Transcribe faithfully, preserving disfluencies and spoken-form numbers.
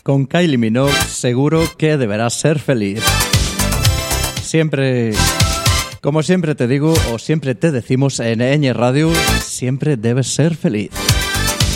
Con Kylie Minogue seguro que deberás ser feliz. Siempre, como siempre te digo, o siempre te decimos en Ñ Radio, siempre debes ser feliz.